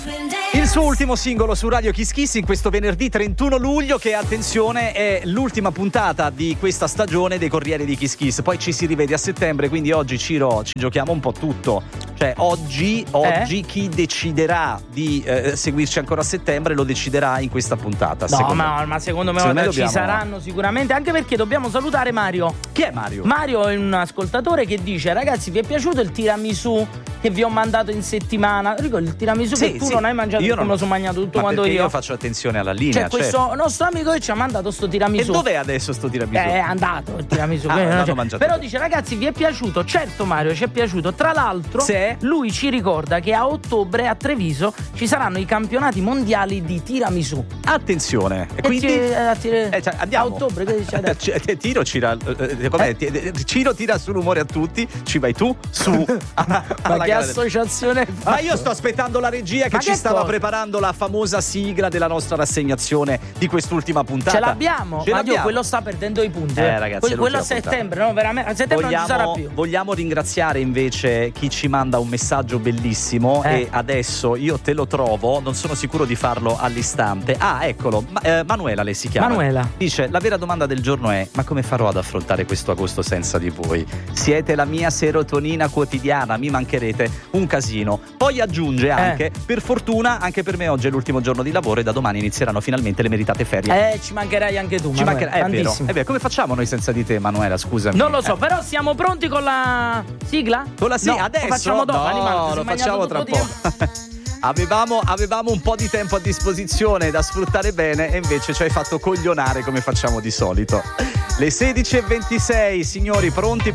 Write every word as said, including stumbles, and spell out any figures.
Il suo ultimo singolo su Radio Kiss Kiss in questo venerdì trentuno luglio, che attenzione è l'ultima puntata di questa stagione dei Corrieri di Kiss Kiss. Poi ci si rivede a settembre, quindi oggi Ciro ci giochiamo un po' tutto. Cioè oggi, oggi eh? chi deciderà di eh, seguirci ancora a settembre lo deciderà in questa puntata. No, secondo ma, me. ma secondo me, secondo me ci dobbiamo... saranno sicuramente, anche perché dobbiamo salutare Mario. Chi è Mario? Mario è un ascoltatore che dice: ragazzi, vi è piaciuto il tiramisù che vi ho mandato in settimana? Ricordi il tiramisù sì, che tu sì. non hai mangiato, io non lo so mangiato tutto ma quanto io. Io faccio attenzione alla linea. C'è questo certo. nostro amico che ci ha mandato sto tiramisù. E dov'è adesso sto tiramisù? Eh, è andato il tiramisù. ah, non non mangiato. Però dice: ragazzi, vi è piaciuto? Certo Mario, ci è piaciuto. Tra l'altro sì. lui ci ricorda che a ottobre a Treviso ci saranno i campionati mondiali di tiramisù. Attenzione. E quindi ti, eh, ti, eh, cioè, andiamo. A ottobre che dice adesso? Tiro tira, eh, com'è? Eh? Ciro tira sull'umore a tutti. Ci vai tu su. Alla, Ma alla che associazione del... Ma io sto aspettando la regia che Ma ci che stava cosa? preparando la famosa sigla della nostra rassegnazione di quest'ultima puntata. Ce l'abbiamo? Ce ma l'abbiamo. Dio, quello sta perdendo i punti. Eh, ragazzi, que- quello a settembre, no? Veramente. A settembre vogliamo, non ci sarà più. Vogliamo ringraziare invece chi ci manda un messaggio bellissimo eh. e adesso io te lo trovo, non sono sicuro di farlo all'istante. Ah, eccolo, ma, eh, Manuela lei si chiama. Manuela. Dice: la vera domanda del giorno è: ma come farò ad affrontare questo agosto senza di voi? Siete la mia serotonina quotidiana, mi mancherete un casino. Poi aggiunge anche: eh. per fortuna anche per me oggi è l'ultimo giorno di lavoro e da domani inizieranno finalmente le meritate ferie. Eh, ci mancherai anche tu, ci Manuela. mancherà, è vero, è vero. Come facciamo noi senza di te, Manuela? Scusami. Non lo so, eh. però siamo pronti con la sigla? Con la sigla? No, adesso? lo facciamo dopo, no, animale, lo facciamo tra poco. Avevamo, avevamo un po' di tempo a disposizione da sfruttare bene e invece ci hai fatto coglionare come facciamo di solito. Le sedici e ventisei, signori, pronti